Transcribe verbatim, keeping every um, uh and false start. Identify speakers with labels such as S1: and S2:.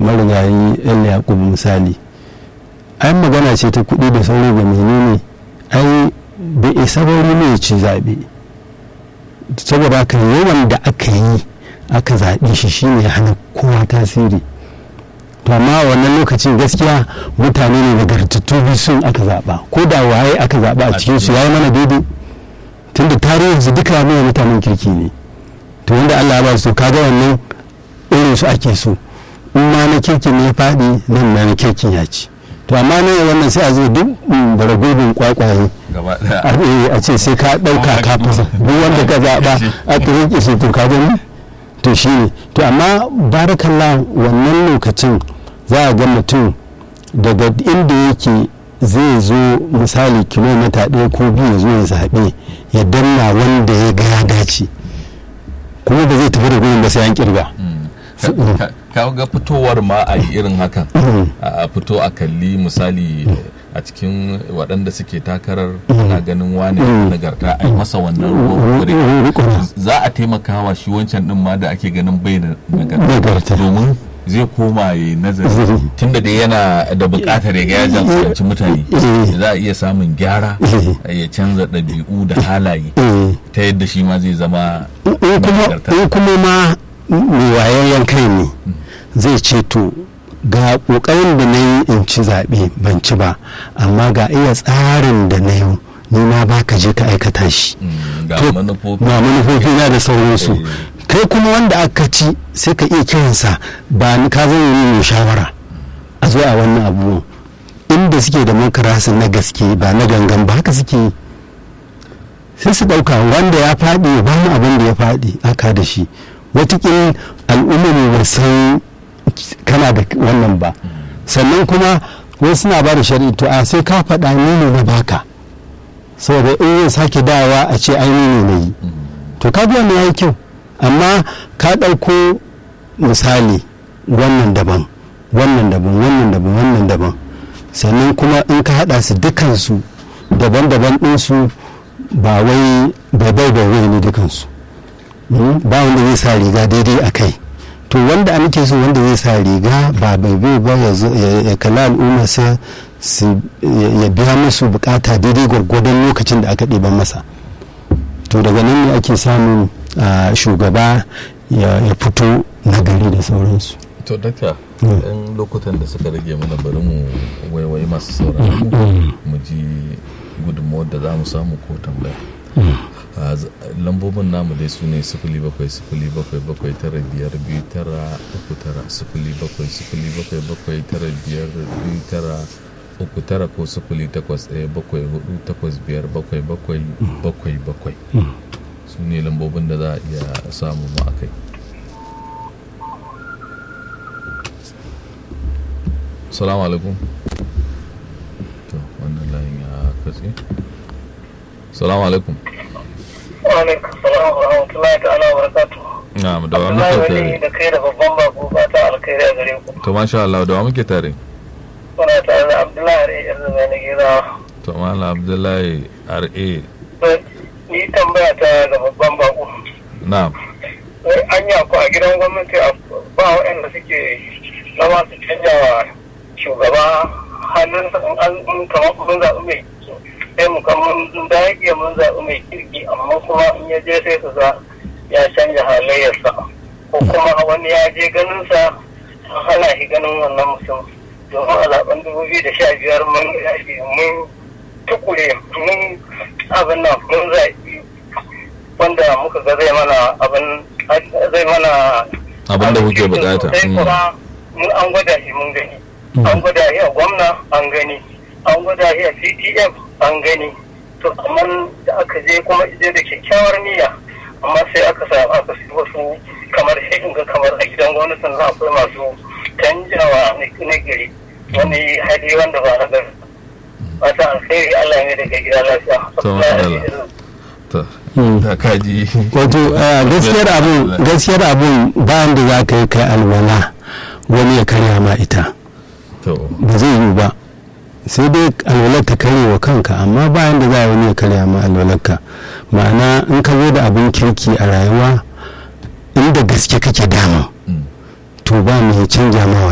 S1: marigayi yan yakubu misali, ai magana ce ta kuɗi da sauri ga menene, ai bai isa wuri ne ya ci zaɓe, saboda haka yawan da aka yi aka zaɓe shi shine hana kowa tasiri. to amma wannan lokacin gaskiya mutane ne nagartattu biyu sun aka zaɓa, ko da waye aka zaɓa a cikin su yayi mana daidai, tunda tarihin su duka ne mutanen kirki ne. to wanda Allah ya ba su kaga wannan irin su ake so, in ma na kirkin ne ya faɗi nan na kirkin ya ci. to amma ne wannan sai a zo duk baragobin kwakwaye a ce sai ka ɗauka ka fasa duk wanda ka zaɓa a turin shi to ka gani to shi ne. to amma barakallah wannan lokacin za a ga mutum daga inda yake zai zo misali kilomita ɗaya ko biyu ya zo ya zaɓe ya danna wanda ya ga ya dace, kuma ba zai tafi da gudun ba sai an kirga.
S2: ka ga fitowar ma a irin hakan a fito a kalli misali a cikin waɗanda suke takarar ana ganin wani nagarta a yi masa wannan ruwan za a taimakawa shi wancan din ma da ake ganin bai da nagarta, domin zai koma ya nazari tunda da yana da buƙatar ya ga ya jagoranci mutane, za a iya samun gyara ya canza ɗabi'u da halaye ta yadda shi ma zai zama nagarta.
S1: kuma ma wayayyen kai ne zai ce to ga kokarin da na yi in ci zaɓe ban ci ba, amma ga iya tsarin da na yi ni ma ba ka je ka aikata shi,
S2: ga manufofi
S1: na da sauransu. kai kuma wanda aka ci sai ka iya kiransa ba ni ka zama yi mai shawara a zo a wannan abubuwan inda suke da munkarasa na gaske ba na gangan ba haka suke yi, sai su ɗauka wanda ya faɗi ba mu abin da ya faɗi aka da shi. wataƙil al'umma ne ba san kana da wannan ba, sannan kuma wasu suna ba da shari'a to a sai ka faɗa ni ne na baka, saboda in yin sake dawa a ce ai ne na yi, to ka biya ne ya yi kyau. amma ka ɗauko misali wannan daban wannan daban wannan daban wannan daban, sannan kuma in ka haɗa su dukansu daban-daban ɗinsu ba wai bai bai bai ne dukansu, ba wanda zai sa riga daidai a kai. to wanda nake so wanda zai sa riga ba bai bai ba ya kalla al'umma sai ya biya musu bukata daidai gwargwadon lokacin da aka ɗiban masa. to daga nan ne ake samun shugaba ya fito nagari da sauransu.
S2: to dakta yan lokutan da suka rage mana bari mu waiwai masu sauraro mu ji gudunmawar da za mu samu ko tambaya. lambobin namu dai su ne sifili bakwai sifili bakwai bakwai tara biyar biyu tara uku tara sifili bakwai sifili bakwai bakwai tara biyar biyu tara uku tara ko sifili takwas ɗaya bakwai hudu takwas biyar bakwai bakwai bakwai bakwai su ne lambobin da za a iya samu ma a kai. salamu alaikum. to wannan layin ya katse. salamu alaikum.
S3: Wa'alaikun salam wa rahmatullahi ta'ala wa barakatuhu.
S2: Na'am, da wa muke tare?
S3: da kai da babban bako ba ta alkhairi a gare ku.
S2: To masha Allah, da wa muke tare?
S3: Muna tare da Abdullahi R A yanzu mai na gida.
S2: To Malam Abdullahi R A.
S3: Ni tambaya ta ga babban bako.
S2: Na'am.
S3: Wai anya ko a gidan gwamnati ba waɗanda suke zama su canja wa shugaba hannunsa in kamar kun zaɓi mai sai mu kan mun da yake mun zaɓi mai kirki amma kuma in ya je sai su za ya canja halayyarsa ko kuma wani ya je ganinsa an hana shi ganin wannan mutum domin a zaɓen dubu biyu da sha biyar mun yashi mun tukure mun abin nan mun zaɓi wanda muka ga zai mana abin zai mana
S2: abin da kuke bukata
S3: sai kuma mun an gwada shi mun gani an gwada shi a gwamna an gani an gwada shi a C T F an gani to amma da aka je kuma je da kyakkyawar niyya amma sai aka samu aka su wasu kamar sai in ga kamar a gidan gwamnatin za akwai masu canjawa na gari wani hali wanda ba na gari wata alkhairi Allah ya daga gida lafiya
S2: to da kaji
S1: wato gaskiyar abun gaskiyar abun bayan da za ka yi kai alwala wani ya karya ma ita ba zai yi ba, sai dai alwalar ta karye wa kanka amma bayan da za a wani ya karya ma alwalarka. ma'ana in ka zo da abin kirki a rayuwa inda gaske kake dama to ba mai canja ma